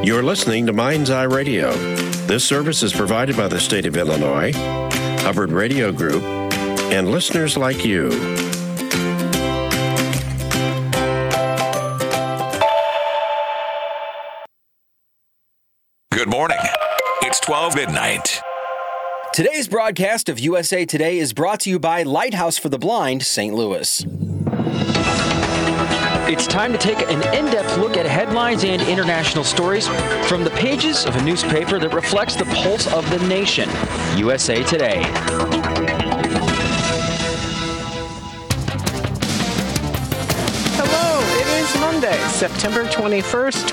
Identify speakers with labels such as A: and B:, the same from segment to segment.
A: You're listening to Mind's Eye Radio. This service is provided by the state of Illinois, Hubbard Radio Group, and listeners like you.
B: Good morning. It's 12 midnight.
C: Today's broadcast of USA Today is brought to you by Lighthouse for the Blind, St. Louis. It's time to take an in-depth look at headlines and international stories from the pages of a newspaper that reflects the pulse of the nation, USA Today.
D: Monday, September 21st,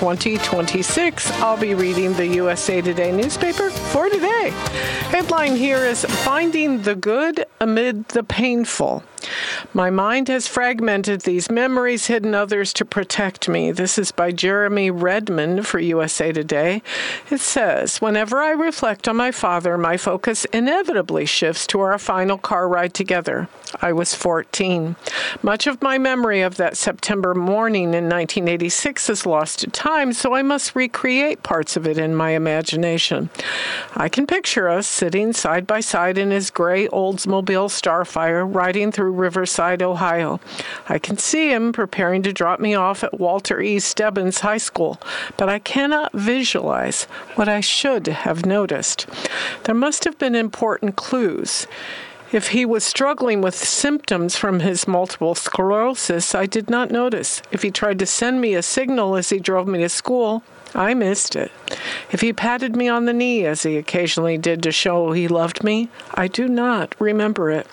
D: 2026. I'll be reading the USA Today newspaper for today. Headline here is Finding the Good Amid the Painful. My mind has fragmented these memories, hidden others to protect me. This is by Jeremy Redmond for USA Today. It says, whenever I reflect on my father, my focus inevitably shifts to our final car ride together. I was 14. Much of my memory of that September morning in 1986 is lost to time, so I must recreate parts of it in my imagination. I can picture us sitting side by side in his gray Oldsmobile Starfire riding through Riverside, Ohio. I can see him preparing to drop me off at Walter E. Stebbins High School, but I cannot visualize what I should have noticed. There must have been important clues. If he was struggling with symptoms from his multiple sclerosis, I did not notice. If he tried to send me a signal as he drove me to school, I missed it. If he patted me on the knee, as he occasionally did to show he loved me, I do not remember it.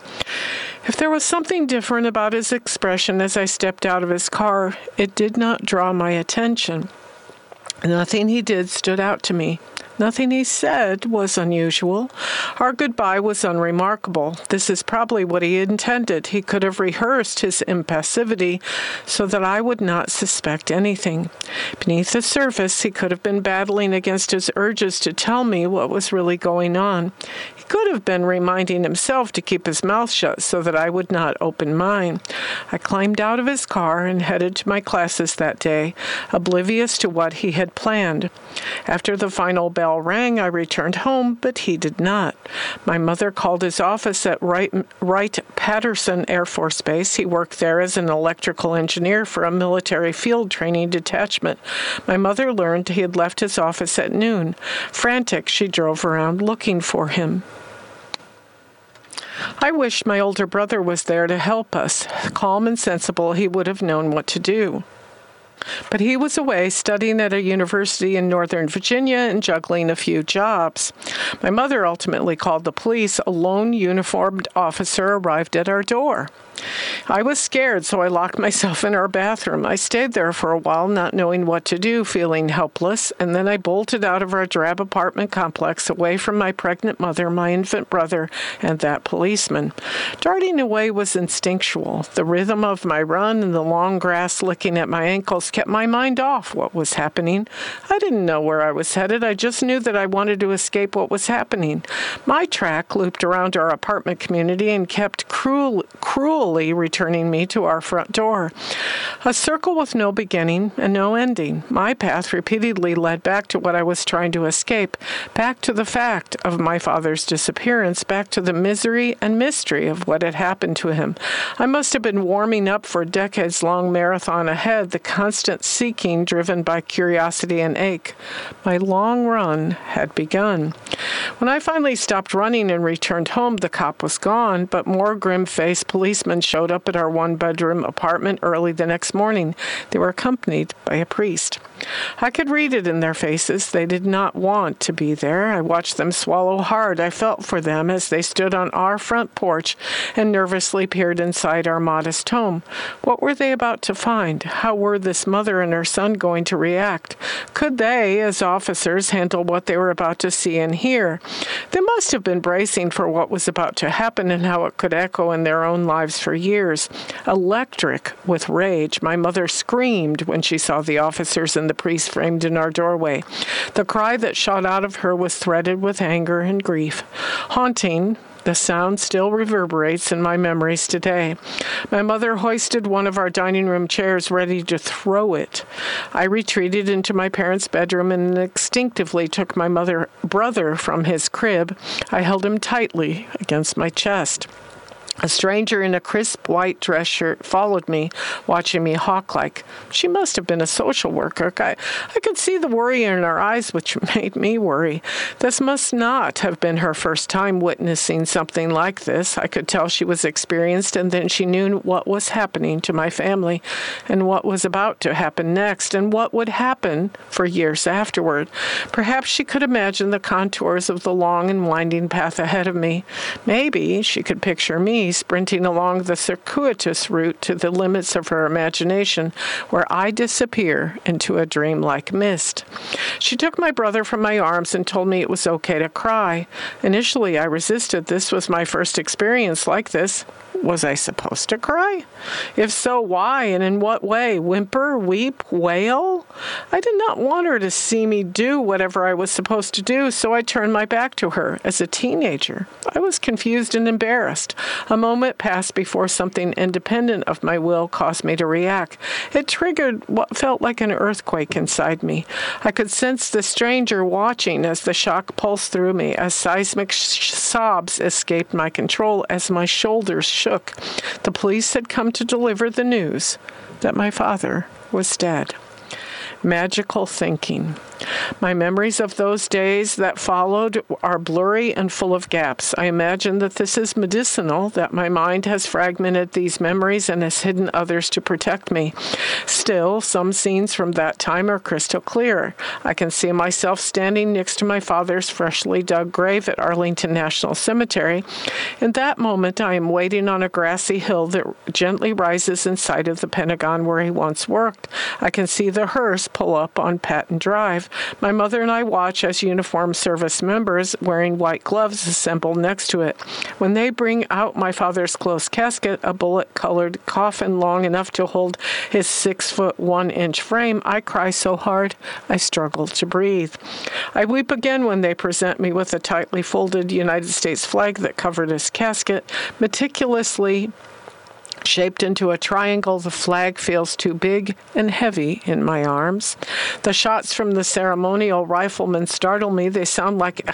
D: If there was something different about his expression as I stepped out of his car, it did not draw my attention. Nothing he did stood out to me. Nothing he said was unusual. Our goodbye was unremarkable. This is probably what he intended. He could have rehearsed his impassivity so that I would not suspect anything. Beneath the surface, he could have been battling against his urges to tell me what was really going on. He could have been reminding himself to keep his mouth shut so that I would not open mine. I climbed out of his car and headed to my classes that day, oblivious to what he had planned. After the final bell rang, I returned home, but he did not. My mother called his office at Wright-Patterson Air Force Base. He worked there as an electrical engineer for a military field training detachment. My mother learned he had left his office at noon. Frantic, she drove around looking for him. I wished my older brother was there to help us. Calm and sensible, he would have known what to do. But he was away studying at a university in Northern Virginia and juggling a few jobs. My mother ultimately called the police. A lone uniformed officer arrived at our door. I was scared, so I locked myself in our bathroom. I stayed there for a while, not knowing what to do, feeling helpless, and then I bolted out of our drab apartment complex, away from my pregnant mother, my infant brother, and that policeman. Darting away was instinctual. The rhythm of my run and the long grass licking at my ankles kept my mind off what was happening. I didn't know where I was headed. I just knew that I wanted to escape what was happening. My track looped around our apartment community and kept cruelly returning me to our front door. A circle with no beginning and no ending. My path repeatedly led back to what I was trying to escape, back to the fact of my father's disappearance, back to the misery and mystery of what had happened to him. I must have been warming up for a decades-long marathon ahead, the constant seeking driven by curiosity and ache. My long run had begun. When I finally stopped running and returned home, the cop was gone, but more grim-faced policemen showed up at our one-bedroom apartment early the next morning. They were accompanied by a priest. I could read it in their faces. They did not want to be there. I watched them swallow hard. I felt for them as they stood on our front porch and nervously peered inside our modest home. What were they about to find? How were this mother and her son going to react? Could they, as officers, handle what they were about to see and hear? They must have been bracing for what was about to happen and how it could echo in their own lives for years. Electric with rage, my mother screamed when she saw the officers and the priest framed in our doorway. The cry that shot out of her was threaded with anger and grief. Haunting, The sound still reverberates in my memories today. My mother hoisted one of our dining room chairs, ready to throw it. I retreated into my parents' bedroom and instinctively took my brother from his crib. I held him tightly against my chest. A stranger in a crisp white dress shirt followed me, watching me hawk-like. She must have been a social worker. I could see the worry in her eyes, which made me worry. This must not have been her first time witnessing something like this. I could tell she was experienced, and then she knew what was happening to my family and what was about to happen next and what would happen for years afterward. Perhaps she could imagine the contours of the long and winding path ahead of me. Maybe she could picture me sprinting along the circuitous route to the limits of her imagination, where I disappear into a dream-like mist. She took my brother from my arms and told me it was okay to cry. Initially, I resisted. This was my first experience like this. Was I supposed to cry? If so, why and in what way? Whimper, weep, wail? I did not want her to see me do whatever I was supposed to do, so I turned my back to her. As a teenager, I was confused and embarrassed. A moment passed before something independent of my will caused me to react. It triggered what felt like an earthquake inside me. I could sense the stranger watching as the shock pulsed through me, as seismic sobs escaped my control, as my shoulders shook. The police had come to deliver the news that my father was dead. Magical thinking. My memories of those days that followed are blurry and full of gaps. I imagine that this is medicinal, that my mind has fragmented these memories and has hidden others to protect me. Still, some scenes from that time are crystal clear. I can see myself standing next to my father's freshly dug grave at Arlington National Cemetery. In that moment, I am waiting on a grassy hill that gently rises in sight of the Pentagon where he once worked. I can see the hearse pull up on Patton Drive. My mother and I watch as uniformed service members wearing white gloves assemble next to it. When they bring out my father's closed casket, a bullet-colored coffin long enough to hold his 6'1" frame, I cry so hard I struggle to breathe. I weep again when they present me with a tightly folded United States flag that covered his casket, meticulously shaped into a triangle. The flag feels too big and heavy in my arms. The shots from the ceremonial riflemen startle me. They sound like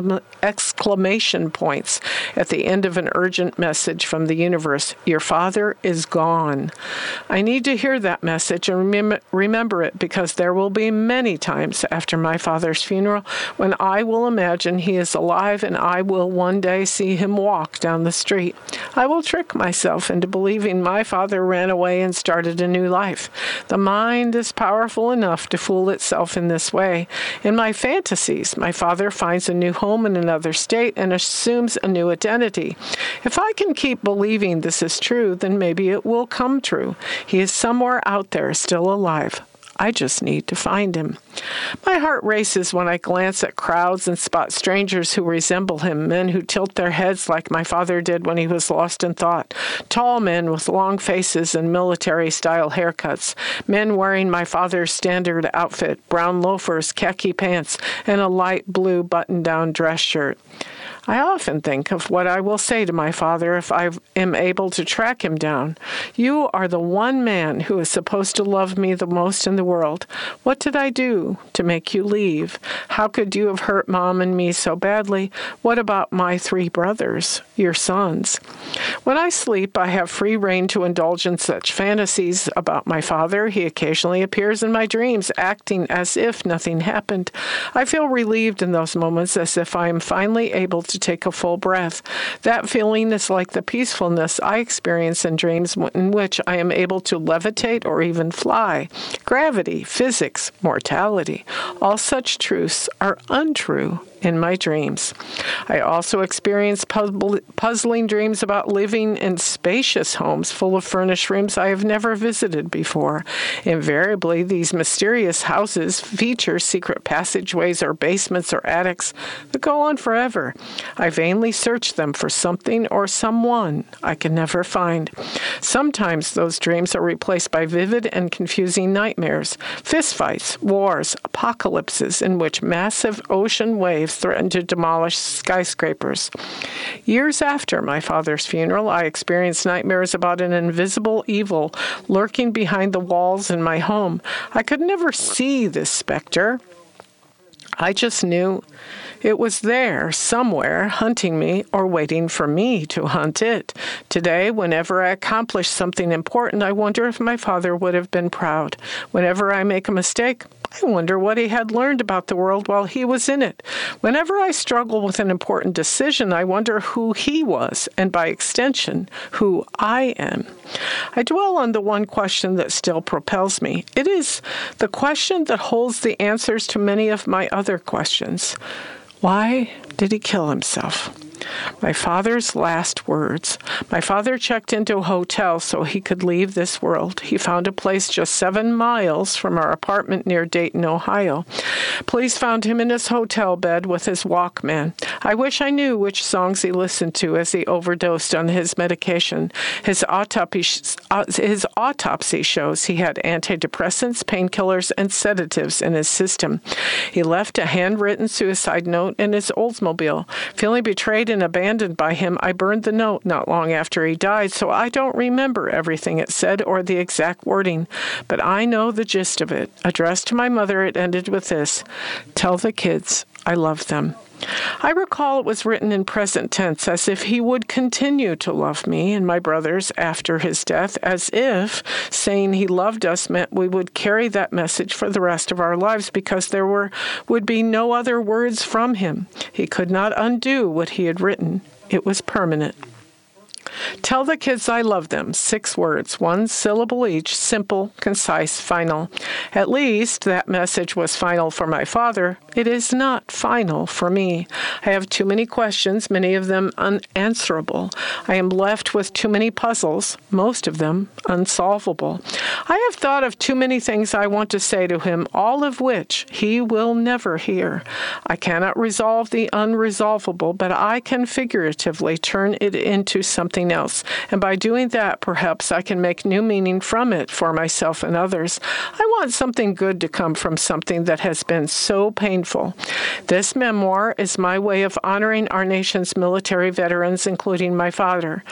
D: exclamation points at the end of an urgent message from the universe. Your father is gone. I need to hear that message and remember it, because there will be many times after my father's funeral when I will imagine he is alive and I will one day see him walk down the street. I will trick myself into believing my father ran away and started a new life. The mind is powerful enough to fool itself in this way. In my fantasies, my father finds a new home in another state and assumes a new identity. If I can keep believing this is true, then maybe it will come true. He is somewhere out there, still alive. I just need to find him. My heart races when I glance at crowds and spot strangers who resemble him, men who tilt their heads like my father did when he was lost in thought, tall men with long faces and military-style haircuts, men wearing my father's standard outfit, brown loafers, khaki pants, and a light blue button-down dress shirt. I often think of what I will say to my father if I am able to track him down. You are the one man who is supposed to love me the most in the world. What did I do to make you leave? How could you have hurt Mom and me so badly? What about my 3 brothers, your sons? When I sleep, I have free rein to indulge in such fantasies about my father. He occasionally appears in my dreams, acting as if nothing happened. I feel relieved in those moments, as if I am finally able to take a full breath. That feeling is like the peacefulness I experience in dreams in which I am able to levitate or even fly. Gravity, physics, mortality, all such truths are untrue in my dreams. I also experience puzzling dreams about living in spacious homes full of furnished rooms I have never visited before. Invariably, these mysterious houses feature secret passageways or basements or attics that go on forever. I vainly search them for something or someone I can never find. Sometimes those dreams are replaced by vivid and confusing nightmares, fistfights, wars, apocalypses in which massive ocean waves waves threatened to demolish skyscrapers. Years after my father's funeral, I experienced nightmares about an invisible evil lurking behind the walls in my home. I could never see this specter. I just knew it was there somewhere, hunting me or waiting for me to hunt it. Today, whenever I accomplish something important, I wonder if my father would have been proud. Whenever I make a mistake, I wonder what he had learned about the world while he was in it. Whenever I struggle with an important decision, I wonder who he was, and by extension, who I am. I dwell on the one question that still propels me. It is the question that holds the answers to many of my other questions. Why did he kill himself? My father's last words. My father checked into a hotel so he could leave this world. He found a place just 7 miles from our apartment near Dayton, Ohio. Police found him in his hotel bed with his Walkman. I wish I knew which songs he listened to as he overdosed on his medication. His autopsy shows he had antidepressants, painkillers, and sedatives in his system. He left a handwritten suicide note in his Oldsmobile. Feeling betrayed and abandoned by him, I burned the note not long after he died, so I don't remember everything it said or the exact wording, but I know the gist of it. Addressed to my mother, it ended with this: "Tell the kids I love them." I recall it was written in present tense, as if he would continue to love me and my brothers after his death, as if saying he loved us meant we would carry that message for the rest of our lives, because there would be no other words from him. He could not undo what he had written. It was permanent. Tell the kids I love them. 6 words, 1 syllable each, simple, concise, final. At least that message was final for my father. It is not final for me. I have too many questions, many of them unanswerable. I am left with too many puzzles, most of them unsolvable. I have thought of too many things I want to say to him, all of which he will never hear. I cannot resolve the unresolvable, but I can figuratively turn it into something else, and by doing that, perhaps I can make new meaning from it for myself and others. I want something good to come from something that has been so painful. This memoir is my way of honoring our nation's military veterans, including my father.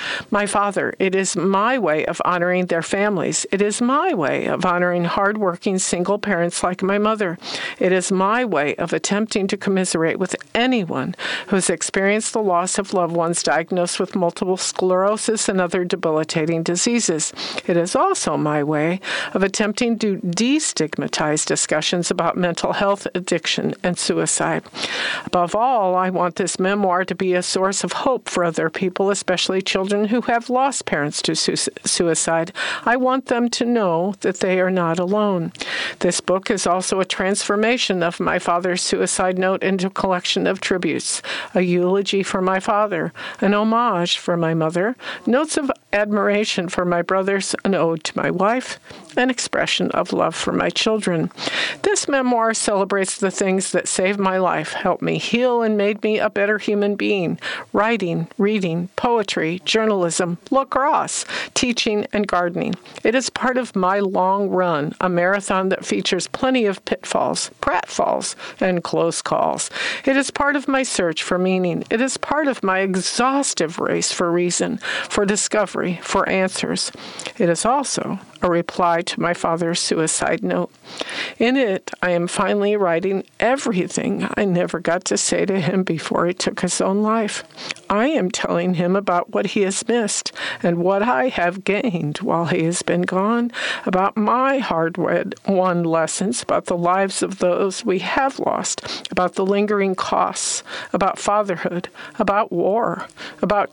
D: It is my way of honoring their families. It is my way of honoring hardworking single parents like my mother. It is my way of attempting to commiserate with anyone who has experienced the loss of loved ones diagnosed with multiple sclerosis and other debilitating diseases. It is also my way of attempting to destigmatize discussions about mental health, addiction, and suicide. Above all, I want this memoir to be a source of hope for other people, especially children who have lost parents to suicide. I want them to know that they are not alone. This book is also a transformation of my father's suicide note into a collection of tributes, a eulogy for my father, an homage for my mother, notes of admiration for my brothers, an ode to my wife, an expression of love for my children. This memoir celebrates the things that saved my life, helped me heal, and made me a better human being: writing, reading, poetry, journalism, lacrosse, teaching, and gardening. It is part of my long run, a marathon that features plenty of pitfalls, pratfalls, and close calls. It is part of my search for meaning. It is part of my exhaustive race for reason, for discovery, for answers. It is also a reply to my father's suicide note. In it, I am finally writing everything I never got to say to him before he took his own life. I am telling him about what he has missed and what I have gained while he has been gone, about my hard-won lessons, about the lives of those we have lost, about the lingering costs, about fatherhood, about war, about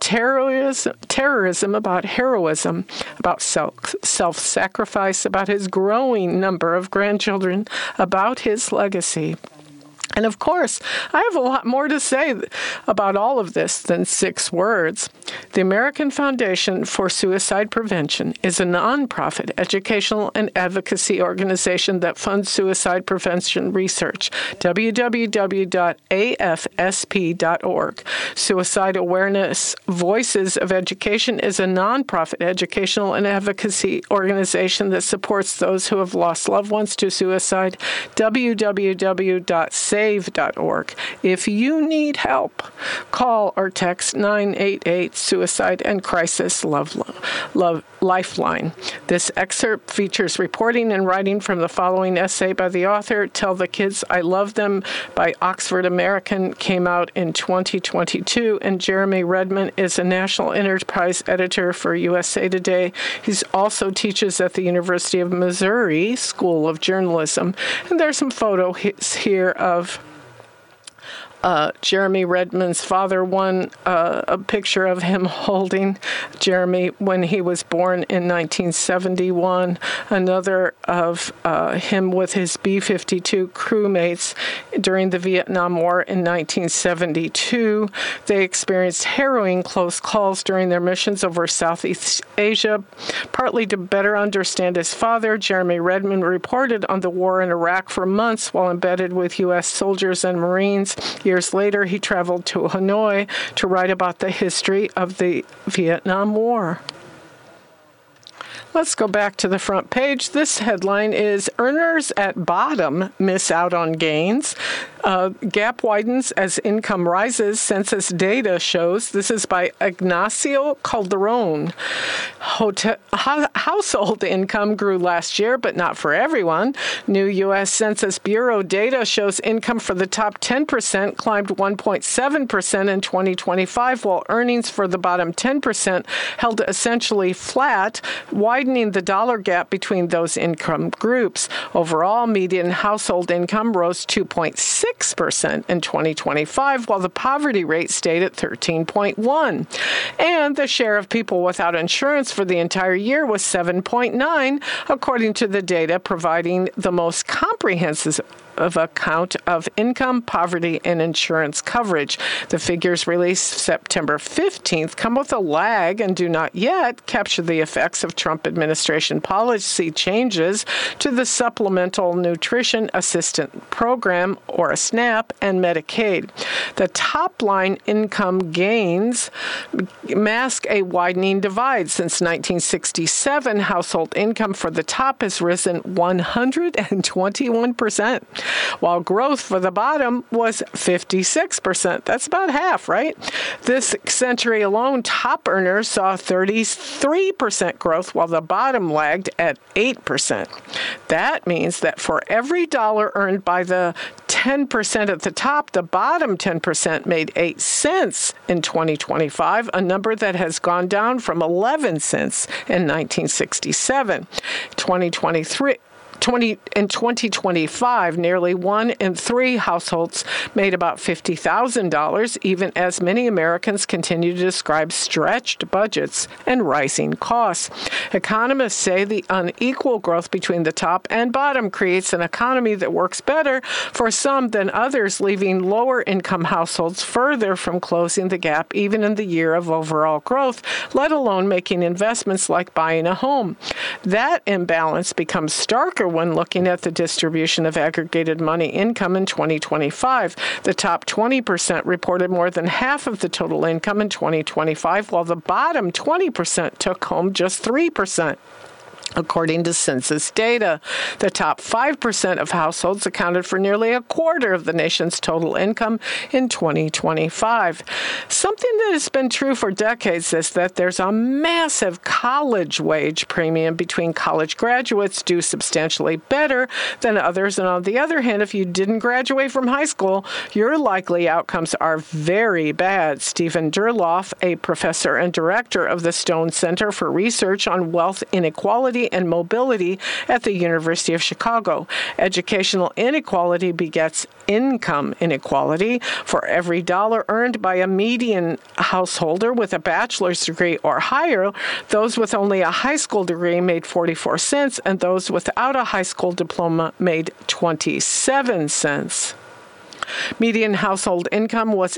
D: terrorism, about heroism, about self-sacrifice, about his growing number of grandchildren, about his legacy. And of course, I have a lot more to say about all of this than 6 words. The American Foundation for Suicide Prevention is a nonprofit educational and advocacy organization that funds suicide prevention research. www.afsp.org. Suicide Awareness Voices of Education is a nonprofit educational and advocacy organization that supports those who have lost loved ones to suicide. www.save.org. If you need help, call or text 988-SUICIDE and Crisis Lifeline. This excerpt features reporting and writing from the following essay by the author. Tell the Kids I Love Them by Oxford American came out in 2022, and Jeremy Redmond is a National Enterprise editor for USA Today. He also teaches at the University of Missouri School of Journalism. And there's some photos here of Jeremy Redmond's father. One, a picture of him holding Jeremy when he was born in 1971. Another of him with his B-52 crewmates during the Vietnam War in 1972. They experienced harrowing close calls during their missions over Southeast Asia. Partly to better understand his father, Jeremy Redmond reported on the war in Iraq for months while embedded with U.S. soldiers and Marines. Years later, he traveled to Hanoi to write about the history of the Vietnam War. Let's go back to the front page. This headline is Earners at Bottom Miss Out on Gains. Gap widens as income rises, census data shows. This is by Ignacio Calderon. Household income grew last year, but not for everyone. New U.S. Census Bureau data shows income for the top 10% climbed 1.7% in 2025, while earnings for the bottom 10% held essentially flat, widening the dollar gap between those income groups. Overall, median household income rose 2.6% in 2025, while the poverty rate stayed at 13.1%. And the share of people without insurance for the entire year was 7.9%, according to the data providing the most comprehensive account of income, poverty, and insurance coverage. The figures released September 15th come with a lag and do not yet capture the effects of Trump administration policy changes to the Supplemental Nutrition Assistance Program, or a SNAP, and Medicaid. The top-line income gains mask a widening divide. Since 1967, household income for the top has risen 121%. While growth for the bottom was 56%. That's about half, right? This century alone, top earners saw 33% growth, while the bottom lagged at 8%. That means that for every dollar earned by the 10% at the top, the bottom 10% made 8 cents in 2025, a number that has gone down from 11 cents in 1967. In 2025, nearly 1 in 3 households made about $50,000, even as many Americans continue to describe stretched budgets and rising costs. Economists say the unequal growth between the top and bottom creates an economy that works better for some than others, leaving lower-income households further from closing the gap even in the year of overall growth, let alone making investments like buying a home. That imbalance becomes starker when looking at the distribution of aggregated money income in 2025. The top 20% reported more than half of the total income in 2025, while the bottom 20% took home just 3%. According to census data, the top 5% of households accounted for nearly a quarter of the nation's total income in 2025. Something that has been true for decades is that there's a massive college wage premium between college graduates do substantially better than others. And on the other hand, if you didn't graduate from high school, your likely outcomes are very bad. Stephen Durloff, a professor and director of the Stone Center for Research on Wealth Inequality and Mobility at the University of Chicago. Educational inequality begets income inequality. For every dollar earned by a median householder with a bachelor's degree or higher, those with only a high school degree made 44 cents, and those without a high school diploma made 27 cents. Median household income was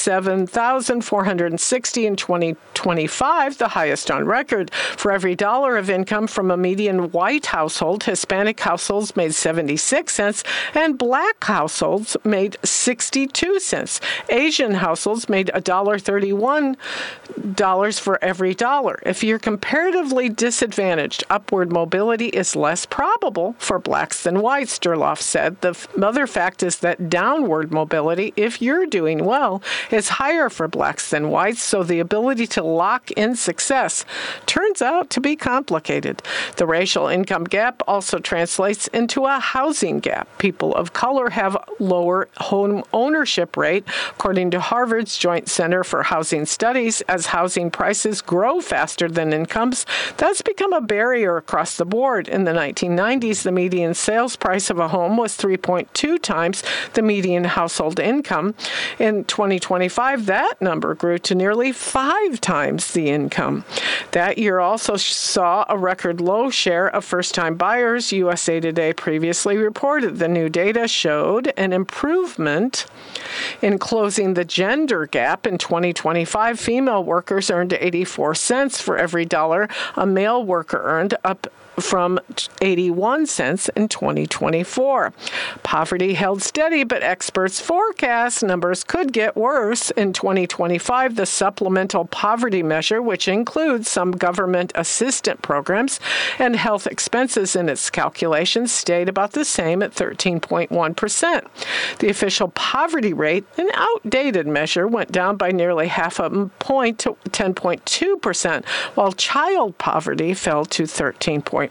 D: $87,460 in 2025, the highest on record. For every dollar of income from a median white household, Hispanic households made 76 cents and black households made 62 cents. Asian households made $1.31 for every dollar. If you're comparatively disadvantaged, upward mobility is less probable for blacks than whites, Durloff said. The other fact is that downward mobility, if you're doing well, is higher for blacks than whites, so the ability to lock in success turns out to be complicated. The racial income gap also translates into a housing gap. People of color have lower home ownership rate, according to Harvard's Joint Center for Housing Studies. As housing prices grow faster than incomes, that's become a barrier across the board. In the 1990s, the median sales price of a home was 3.2 times the median household income. In 2025, that number grew to nearly 5 times the income. That year also saw a record low share of first-time buyers. USA Today previously reported the new data showed an improvement in closing the gender gap. In 2025, female workers earned 84 cents for every dollar a male worker earned, up from 81 cents in 2024. Poverty held steady, but experts forecast numbers could get worse. In 2025, the supplemental poverty measure, which includes some government assistance programs and health expenses in its calculations, stayed about the same at 13.1%. The official poverty rate, an outdated measure, went down by nearly half a point to 10.2%, while child poverty fell to 13.4%.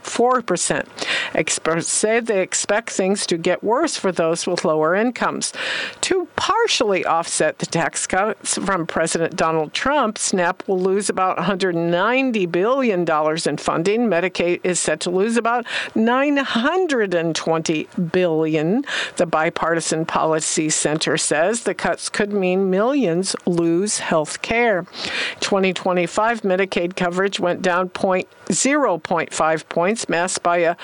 D: Experts say they expect things to get worse for those with lower incomes. To partially offset the tax cuts from President Donald Trump, SNAP will lose about $190 billion in funding. Medicaid is set to lose about $920 billion. The Bipartisan Policy Center says the cuts could mean millions lose health care. 2025 Medicaid coverage went down 0.5 points, masked by a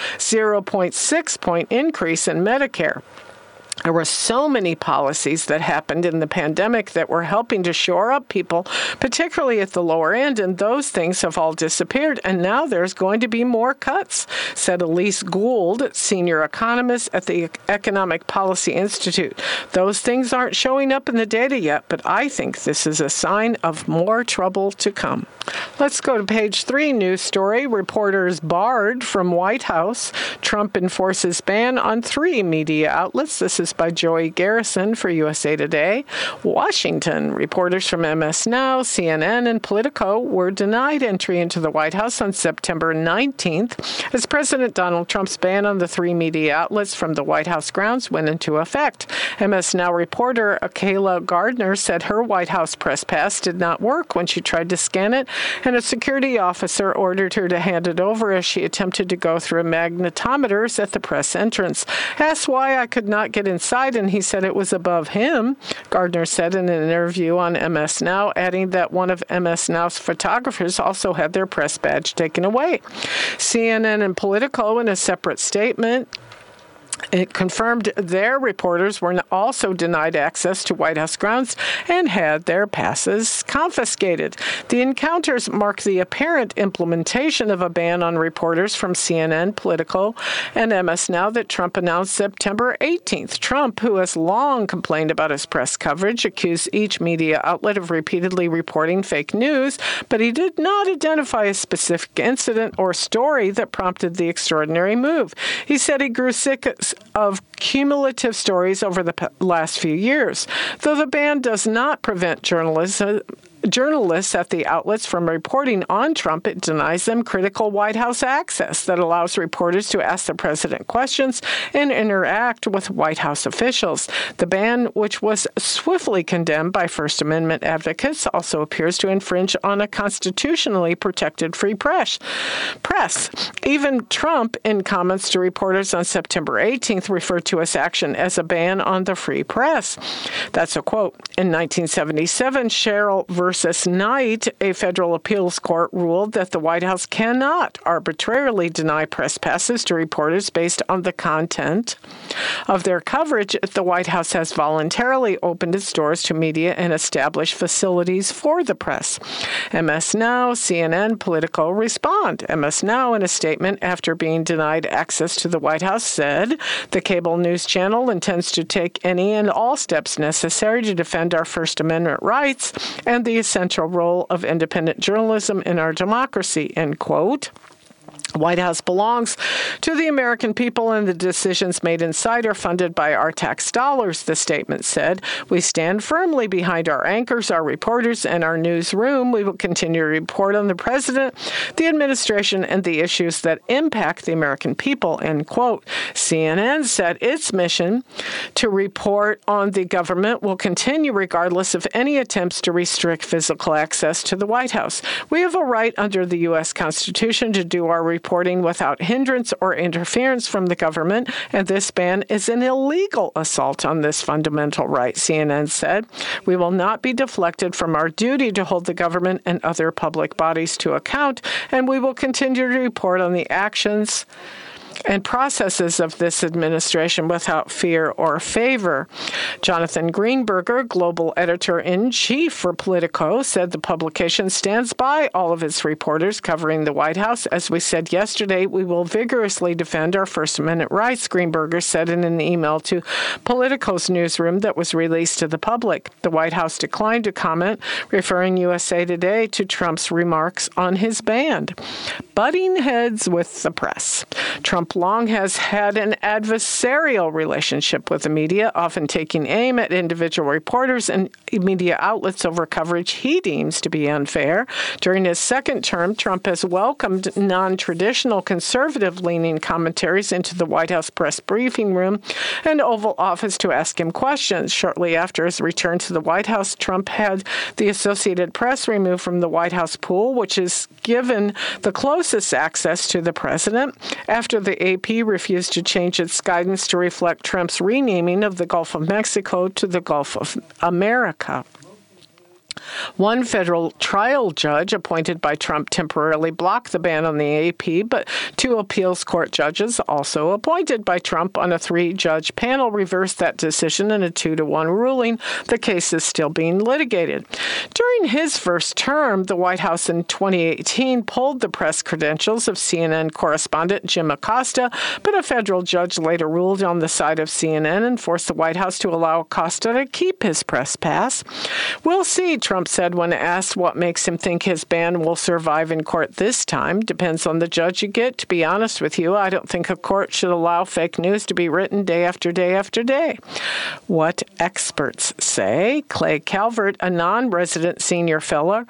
D: 0.6 point increase in Medicare. There were so many policies that happened in the pandemic that were helping to shore up people, particularly at the lower end, and those things have all disappeared, and now there's going to be more cuts, said Elise Gould, senior economist at the Economic Policy Institute. Those things aren't showing up in the data yet, but I think this is a sign of more trouble to come. Let's go to page 3 news story. Reporters barred from White House. Trump enforces ban on 3 media outlets. This is by Joey Garrison for USA Today. Washington. Reporters from MS Now, CNN, and Politico were denied entry into the White House on September 19th as President Donald Trump's ban on the 3 media outlets from the White House grounds went into effect. MS Now reporter Kayla Gardner said her White House press pass did not work when she tried to scan it, and a security officer ordered her to hand it over as she attempted to go through magnetometers at the press entrance. Asked why I could not get inside, and he said it was above him, Gardner said in an interview on MS Now, adding that one of MS Now's photographers also had their press badge taken away. CNN and Politico, in a separate statement, it confirmed their reporters were also denied access to White House grounds and had their passes confiscated. The encounters mark the apparent implementation of a ban on reporters from CNN, Politico, and MS Now that Trump announced September 18th. Trump, who has long complained about his press coverage, accused each media outlet of repeatedly reporting fake news, but he did not identify a specific incident or story that prompted the extraordinary move. He said he grew sick of cumulative stories over the last few years. Though the ban does not prevent journalists at the outlets from reporting on Trump, it denies them critical White House access that allows reporters to ask the president questions and interact with White House officials. The ban, which was swiftly condemned by First Amendment advocates, also appears to infringe on a constitutionally protected free press. Even Trump, in comments to reporters on September 18th, referred to his action as a ban on the free press. That's a quote. In 1977, Cheryl versus Knight, a federal appeals court ruled that the White House cannot arbitrarily deny press passes to reporters based on the content of their coverage. The White House has voluntarily opened its doors to media and established facilities for the press. MS Now, CNN, Politico respond. MS Now, in a statement after being denied access to the White House, said the cable news channel intends to take any and all steps necessary to defend our First Amendment rights and the essential role of independent journalism in our democracy, end quote. White House belongs to the American people, and the decisions made inside are funded by our tax dollars, the statement said. We stand firmly behind our anchors, our reporters, and our newsroom. We will continue to report on the president, the administration, and the issues that impact the American people, end quote. CNN said its mission to report on the government will continue regardless of any attempts to restrict physical access to the White House. We have a right under the U.S. Constitution to do our reporting without hindrance or interference from the government, and this ban is an illegal assault on this fundamental right, CNN said. We will not be deflected from our duty to hold the government and other public bodies to account, and we will continue to report on the actions and processes of this administration without fear or favor. Jonathan Greenberger, global editor-in-chief for Politico, said the publication stands by all of its reporters covering the White House. As we said yesterday, we will vigorously defend our First Amendment rights, Greenberger said in an email to Politico's newsroom that was released to the public. The White House declined to comment, referring USA Today to Trump's remarks on his ban. Butting heads with the press. Trump long has had an adversarial relationship with the media, often taking aim at individual reporters and media outlets over coverage he deems to be unfair. During his second term, Trump has welcomed non-traditional conservative-leaning commentaries into the White House press briefing room and Oval Office to ask him questions. Shortly after his return to the White House, Trump had the Associated Press removed from the White House pool, which is given the closest access to the president, after the AP refused to change its guidance to reflect Trump's renaming of the Gulf of Mexico to the Gulf of America. One federal trial judge appointed by Trump temporarily blocked the ban on the AP, but two appeals court judges also appointed by Trump on a 3-judge panel reversed that decision in a 2-1 ruling. The case is still being litigated. During his first term, the White House in 2018 pulled the press credentials of CNN correspondent Jim Acosta, but a federal judge later ruled on the side of CNN and forced the White House to allow Acosta to keep his press pass. We'll see, Trump said when asked what makes him think his ban will survive in court this time. Depends on the judge you get. To be honest with you, I don't think a court should allow fake news to be written day after day after day. What experts say. Clay Calvert, a non-resident senior fellow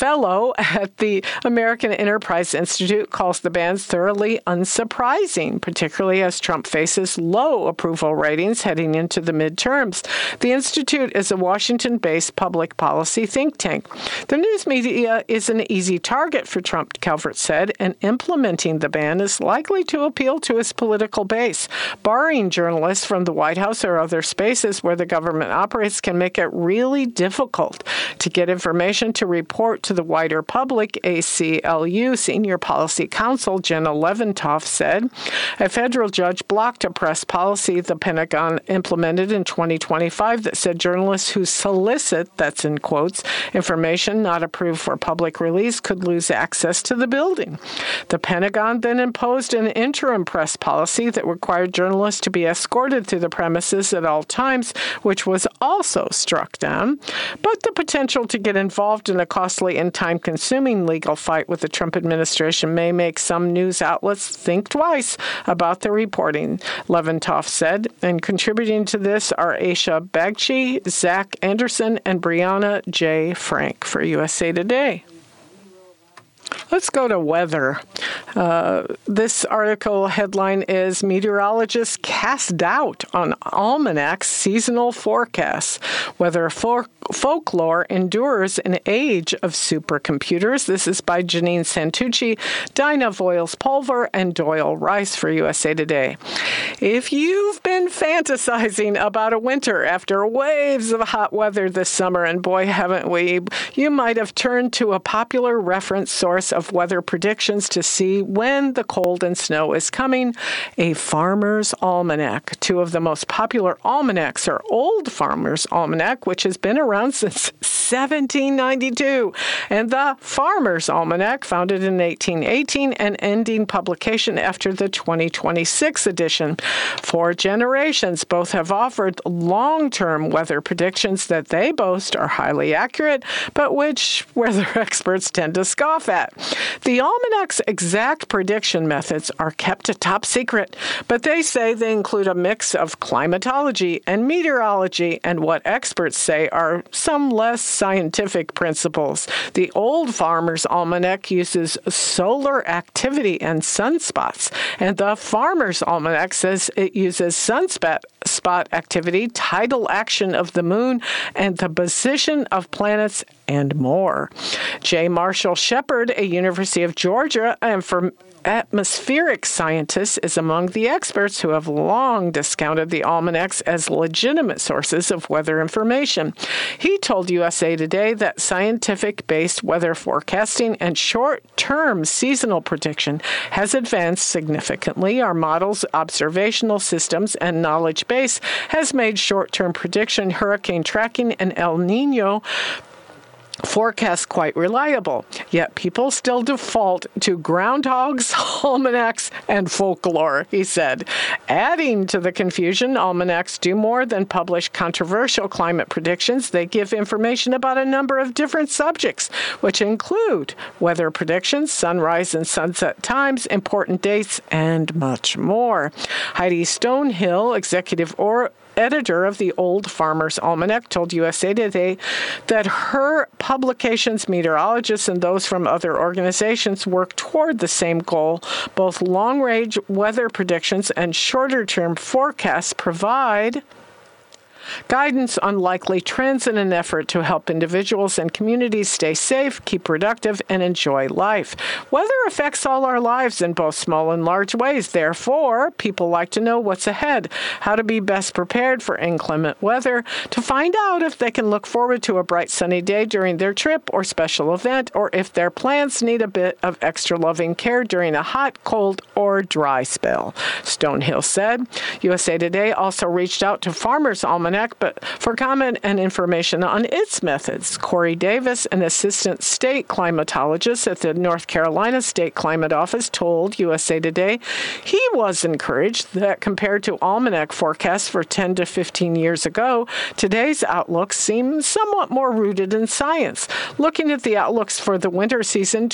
D: at the American Enterprise Institute, calls the bans thoroughly unsurprising, particularly as Trump faces low approval ratings heading into the midterms. The Institute is a Washington-based public policy think tank. The news media is an easy target for Trump, Calvert said, and implementing the ban is likely to appeal to his political base. Barring journalists from the White House or other spaces where the government operates can make it really difficult to get information to report to the wider public, ACLU Senior Policy Counsel Jenna Leventoff said. A federal judge blocked a press policy the Pentagon implemented in 2025 that said journalists who solicit, that's in quotes, information not approved for public release could lose access to the building. The Pentagon then imposed an interim press policy that required journalists to be escorted through the premises at all times, which was also struck down. But the potential to get involved in a costly and time-consuming legal fight with the Trump administration may make some news outlets think twice about their reporting, Leventoff said. And contributing to this are Aisha Bagchi, Zach Anderson, and Brianna J. Frank for USA Today. Let's go to weather. This article headline is Meteorologists Cast Doubt on Almanac's Seasonal Forecasts. Weather folklore endures an age of supercomputers. This is by Janine Santucci, Dinah Voiles-Pulver, and Doyle Rice for USA Today. If you've been fantasizing about a winter after waves of hot weather this summer, and boy, haven't we, you might have turned to a popular reference source of weather predictions to see when the cold and snow is coming, a Farmer's Almanac. Two of the most popular almanacs are Old Farmer's Almanac, which has been around since 1792, and the Farmer's Almanac, founded in 1818 and ending publication after the 2026 edition. For generations, both have offered long-term weather predictions that they boast are highly accurate, but which weather experts tend to scoff at. The Almanac's exact prediction methods are kept a top secret, but they say they include a mix of climatology and meteorology and what experts say are some less scientific principles. The Old Farmer's Almanac uses solar activity and sunspots, and the Farmer's Almanac says it uses sunspot activity, tidal action of the moon, and the position of planets, and more. J. Marshall Shepard, a University of Georgia atmospheric scientist, is among the experts who have long discounted the almanacs as legitimate sources of weather information. He told USA Today that scientific-based weather forecasting and short-term seasonal prediction has advanced significantly. Our models, observational systems, and knowledge base has made short-term prediction, hurricane tracking, and El Nino forecasts quite reliable, yet people still default to groundhogs, almanacs, and folklore, he said. Adding to the confusion, almanacs do more than publish controversial climate predictions. They give information about a number of different subjects, which include weather predictions, sunrise and sunset times, important dates, and much more. Heidi Stonehill, executive editor of the Old Farmer's Almanac, told USA Today that her publication's meteorologists and those from other organizations work toward the same goal. Both long-range weather predictions and shorter-term forecasts provide guidance on likely trends in an effort to help individuals and communities stay safe, keep productive, and enjoy life. Weather affects all our lives in both small and large ways. Therefore, people like to know what's ahead, how to be best prepared for inclement weather, to find out if they can look forward to a bright sunny day during their trip or special event, or if their plants need a bit of extra loving care during a hot, cold, or dry spell, Stonehill said. USA Today also reached out to Farmer's Almanac but for comment and information on its methods. Corey Davis, an assistant state climatologist at the North Carolina State Climate Office, told USA Today he was encouraged that compared to almanac forecasts for 10 to 15 years ago, today's outlooks seem somewhat more rooted in science. Looking at the outlooks for the winter season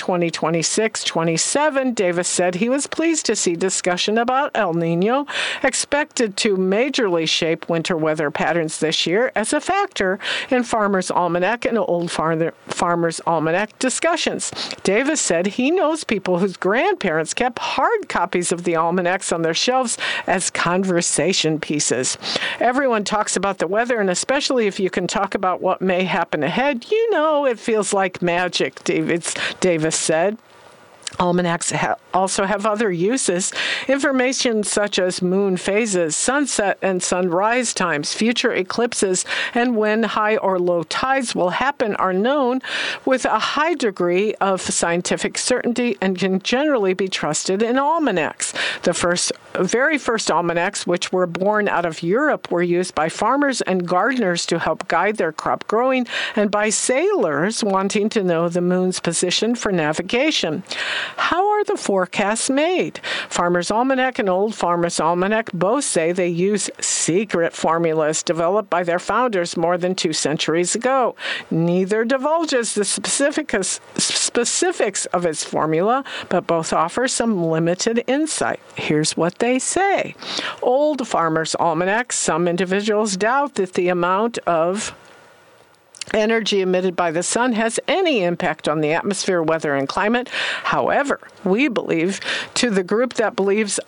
D: 2026-27, Davis said he was pleased to see discussion about El Nino, expected to majorly shape winter weather patterns this year, as a factor in Farmer's Almanac and Old Farmer's Almanac discussions. Davis said he knows people whose grandparents kept hard copies of the almanacs on their shelves as conversation pieces. Everyone talks about the weather, and especially if you can talk about what may happen ahead, you know it feels like magic, Davis said. Almanacs also have other uses. Information such as moon phases, sunset and sunrise times, future eclipses, and when high or low tides will happen are known with a high degree of scientific certainty and can generally be trusted in almanacs. The very first almanacs, which were born out of Europe, were used by farmers and gardeners to help guide their crop growing and by sailors wanting to know the moon's position for navigation. How are the forecasts made? Farmer's Almanac and Old Farmer's Almanac both say they use secret formulas developed by their founders more than 2 centuries ago. Neither divulges the specifics of its formula, but both offer some limited insight. Here's what they say. Old Farmer's Almanac, some individuals doubt that the amount of energy emitted by the sun has any impact on the atmosphere, weather, and climate. However, we belong to the group that believes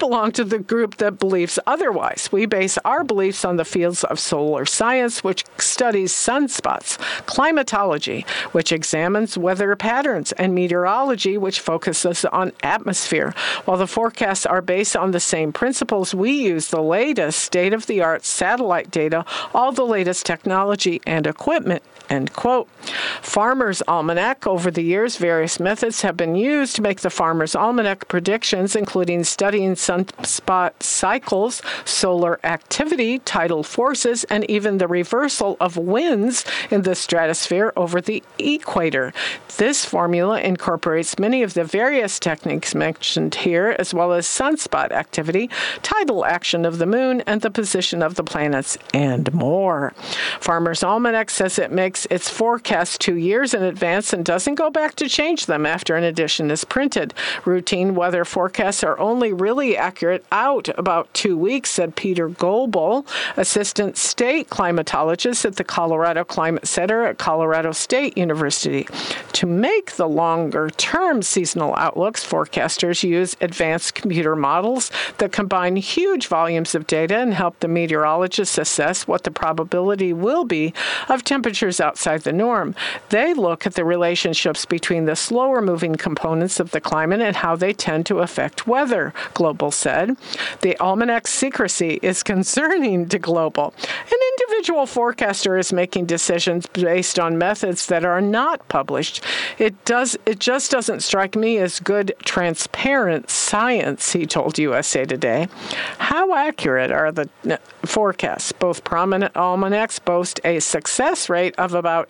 D: otherwise. We base our beliefs on the fields of solar science, which studies sunspots, climatology, which examines weather patterns, and meteorology, which focuses on atmosphere. While the forecasts are based on the same principles, we use the latest state-of-the-art satellite data, all the latest technology and equipment. End quote. Farmer's Almanac. Over the years, various methods have been used to make the Farmer's Almanac predictions, including studying sunspot cycles, solar activity, tidal forces, and even the reversal of winds in the stratosphere over the equator. This formula incorporates many of the various techniques mentioned here, as well as sunspot activity, tidal action of the moon, and the position of the planets, and more. Farmer's Almanac says it makes its forecasts 2 years in advance and doesn't go back to change them after an edition is printed. Routine weather forecasts are only really accurate out about 2 weeks, said Peter Goebel, assistant state climatologist at the Colorado Climate Center at Colorado State University. To make the longer-term seasonal outlooks, forecasters use advanced computer models that combine huge volumes of data and help the meteorologists assess what the probability will be of temperatures outside the norm. They look at the relationships between the slower-moving components of the climate and how they tend to affect weather, Global said. The almanac's secrecy is concerning to Global. An individual forecaster is making decisions based on methods that are not published. It just doesn't strike me as good, transparent science, he told USA Today. How accurate are the forecasts? Both prominent almanacs boast a success rate of about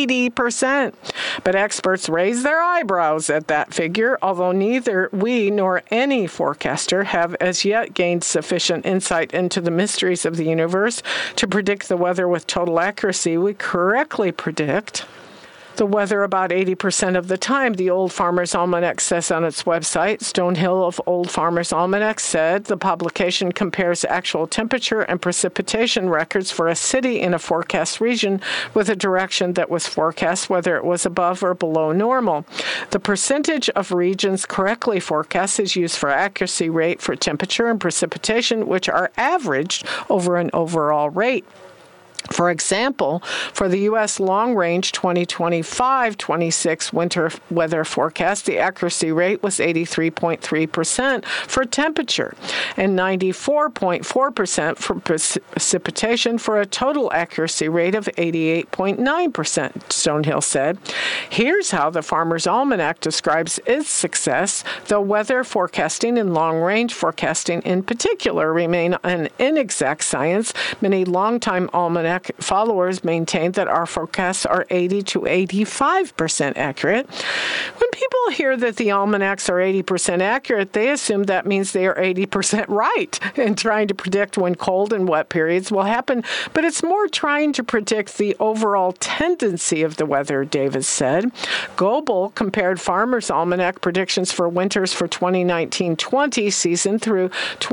D: 80%. But experts raise their eyebrows at that figure, although neither we nor any forecaster have as yet gained sufficient insight into the mysteries of the universe to predict the weather with total accuracy. We correctly predict the weather about 80% of the time, the Old Farmer's Almanac says on its website. Stonehill of Old Farmer's Almanac said the publication compares actual temperature and precipitation records for a city in a forecast region with a direction that was forecast, whether it was above or below normal. The percentage of regions correctly forecast is used for accuracy rate for temperature and precipitation, which are averaged over an overall rate. For example, for the U.S. long-range 2025-26 winter weather forecast, the accuracy rate was 83.3% for temperature and 94.4% for precipitation for a total accuracy rate of 88.9%, Stonehill said. Here's how the Farmer's Almanac describes its success, though weather forecasting and long-range forecasting in particular remain an inexact science. Many longtime almanac followers maintain that our forecasts are 80 to 85% accurate. When people hear that the almanacs are 80% accurate, they assume that means they are 80% right in trying to predict when cold and wet periods will happen. But it's more trying to predict the overall tendency of the weather, Davis said. Goebel compared Farmer's Almanac predictions for winters for 2019-20 season through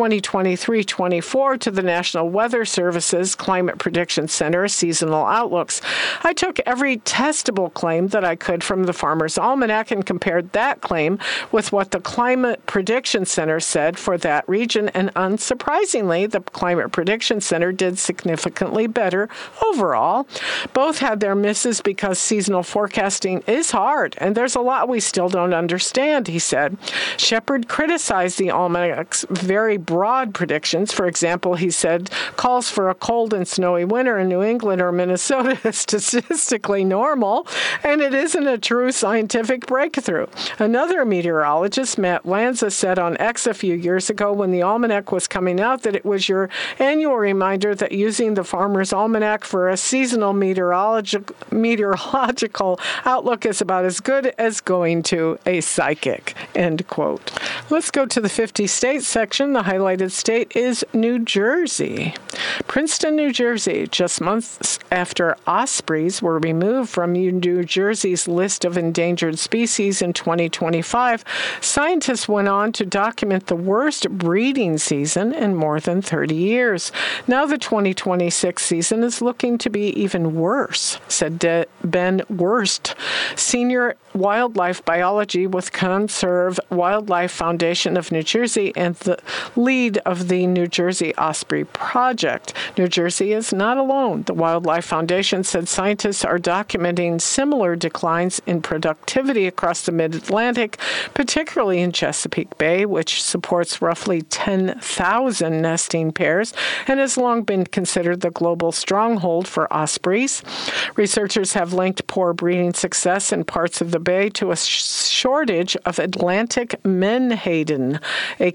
D: 2023-24 to the National Weather Service's Climate Prediction Center seasonal outlooks. I took every testable claim that I could from the Farmer's Almanac and compared that claim with what the Climate Prediction Center said for that region, and unsurprisingly, the Climate Prediction Center did significantly better overall. Both had their misses because seasonal forecasting is hard, and there's a lot we still don't understand, he said. Shepard criticized the Almanac's very broad predictions. For example, he said calls for a cold and snowy winter in New England or Minnesota is statistically normal, and it isn't a true scientific breakthrough. Another meteorologist, Matt Lanza, said on X a few years ago when the almanac was coming out that it was your annual reminder that using the Farmer's Almanac for a seasonal meteorological outlook is about as good as going to a psychic, end quote. Let's go to the 50 states section. The highlighted state is New Jersey. Princeton, New Jersey, just months after ospreys were removed from New Jersey's list of endangered species in 2025, scientists went on to document the worst breeding season in more than 30 years. Now the 2026 season is looking to be even worse, said Ben Wurst, senior wildlife biology with Conserve Wildlife Foundation of New Jersey and the lead of the New Jersey Osprey Project. New Jersey is not alone. The Wildlife Foundation said scientists are documenting similar declines in productivity across the mid-Atlantic, particularly in Chesapeake Bay, which supports roughly 10,000 nesting pairs and has long been considered the global stronghold for ospreys. Researchers have linked poor breeding success in parts of the bay to a shortage of Atlantic menhaden, a